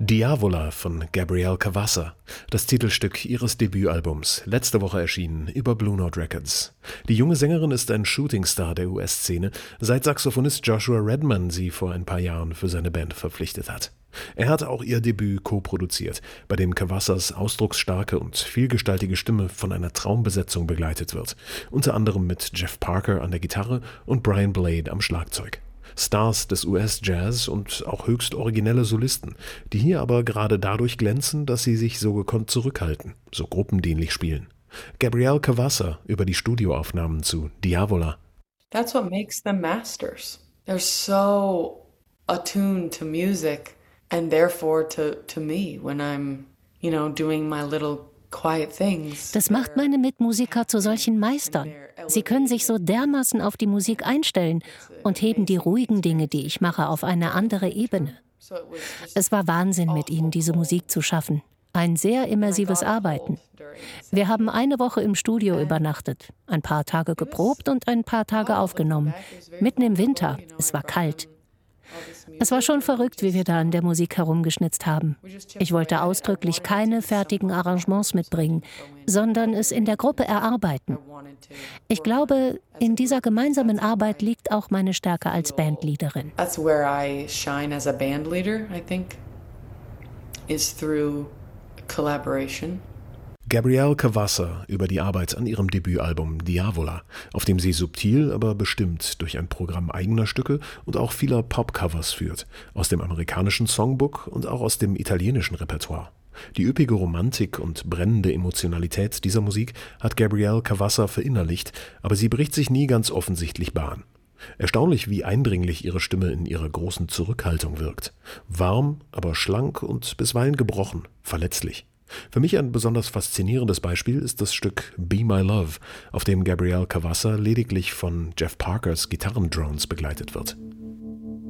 Diavola von Gabrielle Cavazza, das Titelstück ihres Debütalbums, letzte Woche erschienen über Blue Note Records. Die junge Sängerin ist ein Shootingstar der US-Szene, seit Saxophonist Joshua Redman sie vor ein paar Jahren für seine Band verpflichtet hat. Er hat auch ihr Debüt co-produziert, bei dem Cavazzas ausdrucksstarke und vielgestaltige Stimme von einer Traumbesetzung begleitet wird, unter anderem mit Jeff Parker an der Gitarre und Brian Blade am Schlagzeug. Stars des US-Jazz und auch höchst originelle Solisten, die hier aber gerade dadurch glänzen, dass sie sich so gekonnt zurückhalten, so gruppendienlich spielen. Gabrielle Cavazza über die Studioaufnahmen zu Diavola. That's what makes them masters. They're so attuned to music and therefore to me when I'm, doing my little quiet things. Das macht meine Mitmusiker zu solchen Meistern. Sie können sich so dermaßen auf die Musik einstellen und heben die ruhigen Dinge, die ich mache, auf eine andere Ebene. Es war Wahnsinn, mit ihnen diese Musik zu schaffen. Ein sehr immersives Arbeiten. Wir haben eine Woche im Studio übernachtet, ein paar Tage geprobt und ein paar Tage aufgenommen. Mitten im Winter, es war kalt. Es war schon verrückt, wie wir da an der Musik herumgeschnitzt haben. Ich wollte ausdrücklich keine fertigen Arrangements mitbringen, sondern es in der Gruppe erarbeiten. Ich glaube, in dieser gemeinsamen Arbeit liegt auch meine Stärke als Bandleaderin. That's where I shine as a bandleader, I think, is through collaboration. Gabrielle Cavazza über die Arbeit an ihrem Debütalbum Diavola, auf dem sie subtil, aber bestimmt durch ein Programm eigener Stücke und auch vieler Popcovers führt, aus dem amerikanischen Songbook und auch aus dem italienischen Repertoire. Die üppige Romantik und brennende Emotionalität dieser Musik hat Gabrielle Cavazza verinnerlicht, aber sie bricht sich nie ganz offensichtlich Bahn. Erstaunlich, wie eindringlich ihre Stimme in ihrer großen Zurückhaltung wirkt. Warm, aber schlank und bisweilen gebrochen, verletzlich. Für mich ein besonders faszinierendes Beispiel ist das Stück Be My Love, auf dem Gabrielle Cavazza lediglich von Jeff Parkers Gitarrendrones begleitet wird.